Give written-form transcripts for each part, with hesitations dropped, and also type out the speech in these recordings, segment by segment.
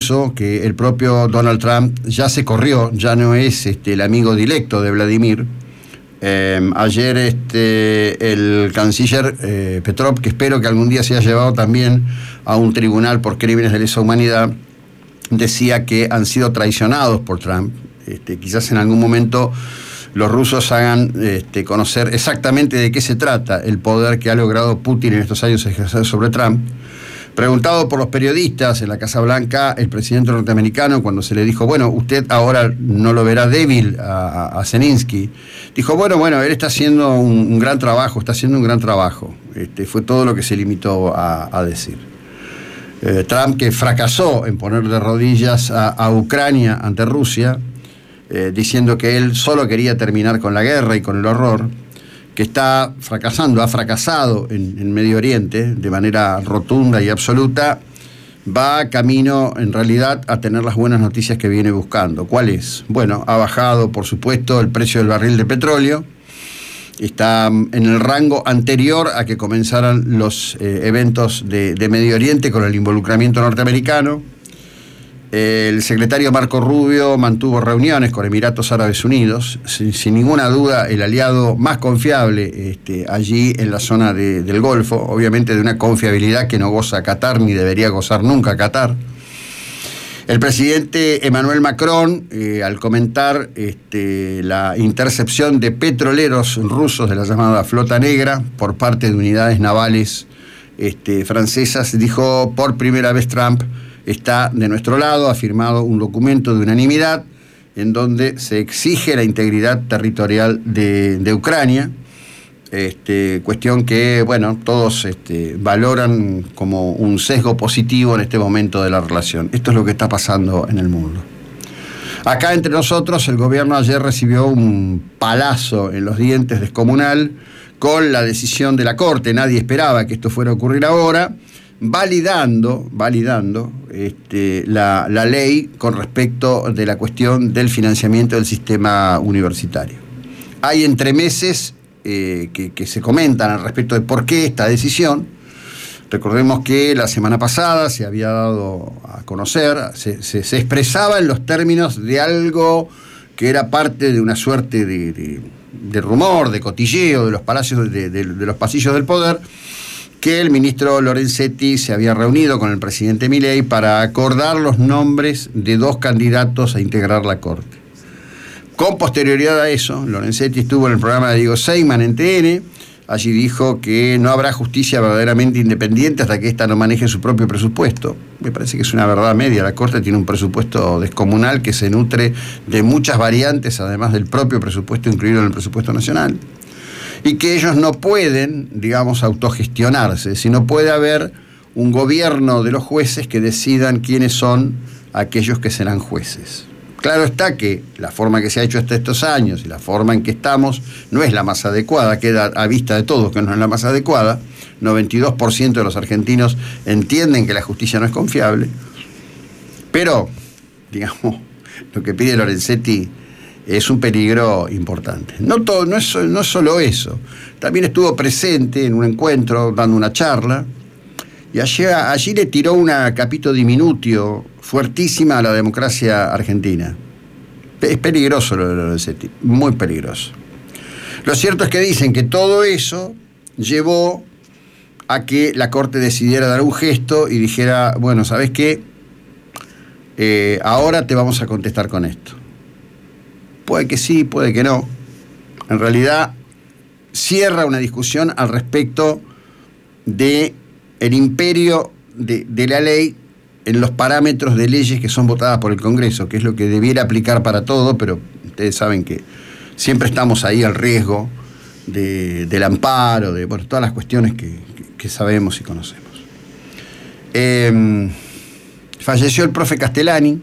eso que el propio Donald Trump ya se corrió, ya no es el amigo directo de Vladimir. Ayer el canciller Petrov, que espero que algún día sea llevado también a un tribunal por crímenes de lesa humanidad, decía que han sido traicionados por Trump. Quizás en algún momento los rusos hagan conocer exactamente de qué se trata el poder que ha logrado Putin en estos años ejercer sobre Trump. Preguntado por los periodistas en la Casa Blanca, el presidente norteamericano, cuando se le dijo, bueno, usted ahora no lo verá débil a Zelensky, dijo, bueno, él está haciendo un gran trabajo, fue todo lo que se limitó a decir. Trump, que fracasó en poner de rodillas a Ucrania ante Rusia, diciendo que él solo quería terminar con la guerra y con el horror, que ha fracasado en Medio Oriente de manera rotunda y absoluta, va camino en realidad a tener las buenas noticias que viene buscando. ¿Cuál es? Bueno, ha bajado, por supuesto, el precio del barril de petróleo, está en el rango anterior a que comenzaran los eventos de Medio Oriente con el involucramiento norteamericano. El secretario Marco Rubio mantuvo reuniones con Emiratos Árabes Unidos, sin ninguna duda el aliado más confiable allí en la zona del Golfo, obviamente de una confiabilidad que no goza Qatar ni debería gozar nunca Qatar. El presidente Emmanuel Macron, al comentar la intercepción de petroleros rusos de la llamada Flota Negra por parte de unidades navales francesas, dijo: por primera vez Trump está de nuestro lado, ha firmado un documento de unanimidad en donde se exige la integridad territorial de Ucrania, cuestión que, bueno, todos valoran como un sesgo positivo en este momento de la relación. Esto es lo que está pasando en el mundo. Acá entre nosotros, el gobierno ayer recibió un palazo en los dientes descomunal con la decisión de la Corte. Nadie esperaba que esto fuera a ocurrir ahora, validando la ley con respecto de la cuestión del financiamiento del sistema universitario. Hay entremeses que se comentan al respecto de por qué esta decisión. Recordemos que la semana pasada se había dado a conocer, se expresaba en los términos de algo que era parte de una suerte de rumor, de cotilleo de los palacios, de los pasillos del poder, que el ministro Lorenzetti se había reunido con el presidente Milei para acordar los nombres de 2 candidatos a integrar la Corte. Con posterioridad a eso, Lorenzetti estuvo en el programa de Diego Seyman en TN. Allí dijo que no habrá justicia verdaderamente independiente hasta que ésta no maneje su propio presupuesto. Me parece que es una verdad media. La Corte tiene un presupuesto descomunal que se nutre de muchas variantes, además del propio presupuesto incluido en el presupuesto nacional. Y que ellos no pueden, autogestionarse, sino puede haber un gobierno de los jueces que decidan quiénes son aquellos que serán jueces. Claro está que la forma que se ha hecho hasta estos años y la forma en que estamos no es la más adecuada, queda a vista de todos que no es la más adecuada. 92% de los argentinos entienden que la justicia no es confiable, pero, lo que pide Lorenzetti es un peligro importante. No es solo eso. También estuvo presente en un encuentro, dando una charla, y allí le tiró una capito diminutio fuertísima a la democracia argentina. Es peligroso lo de Lorenzetti, muy peligroso. Lo cierto es que dicen que todo eso llevó a que la Corte decidiera dar un gesto y dijera, bueno, ¿sabés qué? Ahora te vamos a contestar con esto. Puede que sí, puede que no. En realidad, cierra una discusión al respecto de el imperio de la ley en los parámetros de leyes que son votadas por el Congreso, que es lo que debiera aplicar para todo, pero ustedes saben que siempre estamos ahí al riesgo del amparo, de todas las cuestiones que sabemos y conocemos. Falleció el profe Castellani.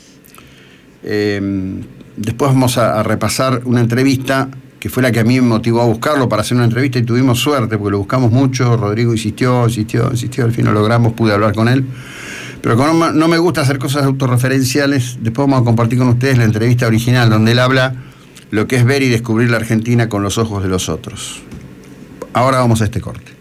Después vamos a repasar una entrevista que fue la que a mí me motivó a buscarlo para hacer una entrevista, y tuvimos suerte porque lo buscamos mucho. Rodrigo insistió, al fin lo logramos, pude hablar con él. Pero como no me gusta hacer cosas autorreferenciales, después vamos a compartir con ustedes la entrevista original, donde él habla lo que es ver y descubrir la Argentina con los ojos de los otros. Ahora vamos a este corte.